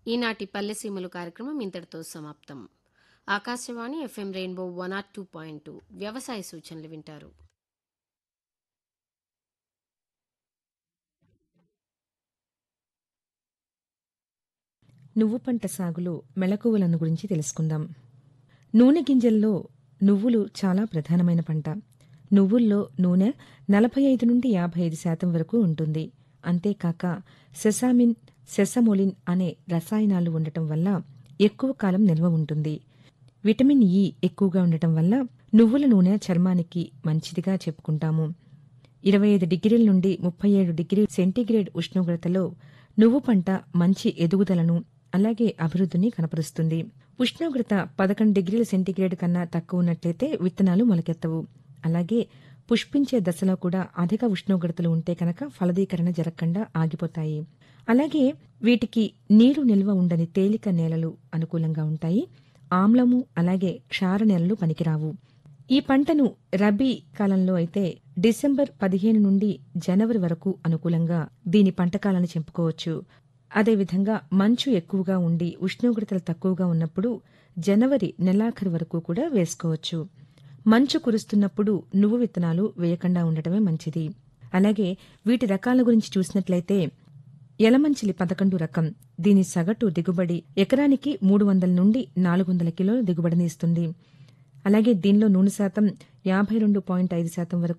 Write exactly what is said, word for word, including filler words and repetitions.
ఈనాటి పల్లెసీమలు కార్యక్రమం ఇంతటితో సమాప్తం. Akashvani FM rainbow one or two point two వ్యవసాయ సూచనలు వింటారు. నువ్వు పంట సాగులో మెళకువలను గురించి తెలుసుకుందాం. నూనె గింజల్లో నువ్వులు చాలా ప్రధానమైన పంట. నువ్వుల్లో నూనె నలభై ఐదు నుండి యాభై ఐదు శాతం వరకు ఉంటుంది. అంతేకాక సెసామిన్, సెసమోలిన్ అనే రసాయనాలు ఉండటం వల్ల ఎక్కువ కాలం నిల్వ ఉంటుంది. విటమిన్ ఇ ఎక్కువగా ఉండటం వల్ల నువ్వుల నూనె చర్మానికి మంచిదిగా చెప్పుకుంటాము. ఇరవై ఐదు డిగ్రీల నుండి ముప్పై ఏడు డిగ్రీ సెంటీగ్రేడ్ ఉష్ణోగ్రతలో నువ్వు పంట మంచి ఎదుగుదలను అలాగే అభివృద్ధిని కనపరుస్తుంది. ఉష్ణోగ్రత పదకొండు డిగ్రీల సెంటీగ్రేడ్ కన్నా తక్కువ ఉన్నట్లయితే విత్తనాలు మొలకెత్తవు. అలాగే పుష్పించే దశలో కూడా అధిక ఉష్ణోగ్రతలు ఉంటే కనుక ఫలదీకరణ జరగకుండా ఆగిపోతాయి. అలాగే వీటికి నీరు నిల్వ ఉండని తేలిక నేలలు అనుకూలంగా ఉంటాయి. ఆమ్లము అలాగే క్షార నేలలు పనికిరావు. ఈ పంటను రబీ కాలంలో అయితే డిసెంబర్ పదిహేను నుండి జనవరి వరకు అనుకూలంగా దీని పంటకాలాన్ని చెప్పుకోవచ్చు. అదేవిధంగా మంచు ఎక్కువగా ఉండి ఉష్ణోగ్రతలు తక్కువగా ఉన్నప్పుడు జనవరి నెలాఖరు వరకు కూడా వేసుకోవచ్చు. మంచు కురుస్తున్నప్పుడు నువ్వు విత్తనాలు వేయకుండా ఉండటమే మంచిది. అలాగే వీటి రకాల గురించి చూసినట్లయితే ఎలమంచిలి పదకొండు రకం, దీని సగటు దిగుబడి ఎకరానికి మూడు వందల నుండి నాలుగు వందల కిలోల దిగుబడిని ఇస్తుంది. అలాగే దీనిలో నూనె శాతం యాభై రెండు పాయింట్ ఐదు శాతం వరకు